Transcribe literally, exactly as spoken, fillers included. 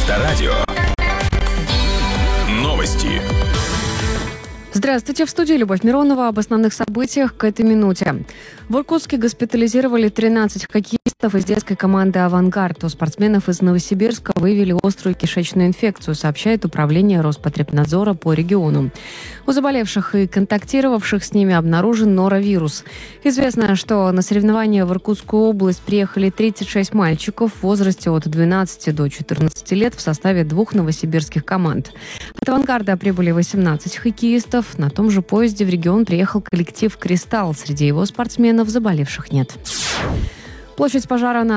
Авторадио. Новости. Здравствуйте, в студии Любовь Миронова. Об основных событиях к этой минуте. В Иркутске госпитализировали тринадцать хоккеистов из детской команды «Авангард». У спортсменов из Новосибирска выявили острую кишечную инфекцию, сообщает Управление Роспотребнадзора по региону. У заболевших и контактировавших с ними обнаружен норовирус. Известно, что на соревнования в Иркутскую область приехали тридцать шесть мальчиков в возрасте от двенадцати до четырнадцати лет в составе двух новосибирских команд. От «Авангарда» прибыли восемнадцать хоккеистов. На том же поезде в регион приехал коллектив «Кристалл». Среди его спортсменов заболевших нет. Площадь пожара на